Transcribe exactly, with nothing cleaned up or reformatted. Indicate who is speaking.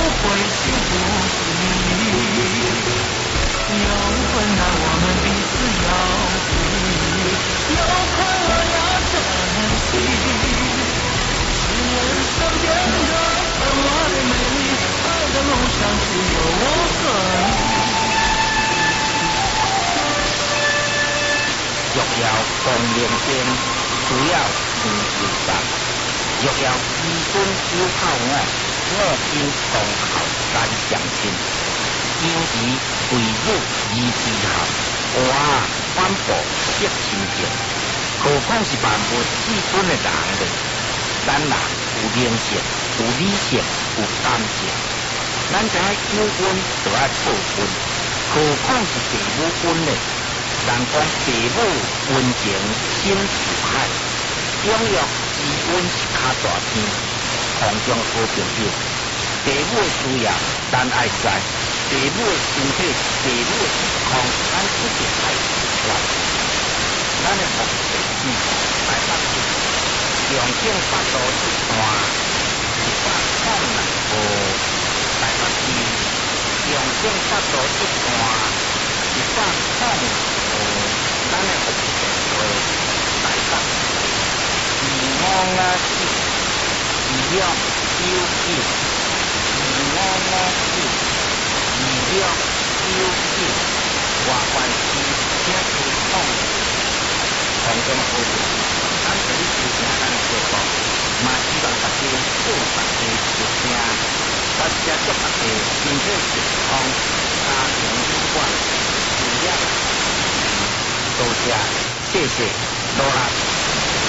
Speaker 1: 会幸福是你。有困难我们彼此要鼓励，有快乐要珍惜。是人生变得分外美丽，爱的路上只有我和你。
Speaker 2: 欲要共连天，需要相友伴。欲要知君有孝我，我今当孝咱相亲。因其为母而自合，我反哺惜亲情。何况是万物至尊的人呢？咱人有灵性，有理性，有感情。咱知影有恩就要报恩，何况是父母恩呢？人讲父母恩情深似海，养育之恩是较大天。空中好朋友，父母的需要咱爱知，父母的身体、父母的健康，咱一定爱关注。咱的目的是台北市长庆八路一段一百零六号，台北市长庆八路一段一百零六号，咱的服务电话台北二五五七二六九九二五五七二六九九，外关市请注控。空中好朋友，咱这里收听咱的节目，嘛希望大家好大家收听，咱家祝大家身体健康，家庭美满，事业多谢，谢谢，多啦。